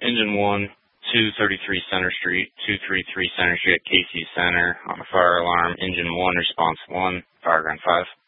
Engine 1, 233 Center Street, 233 Center Street at Casey Center on a fire alarm. Engine 1, response 1, fire ground 5.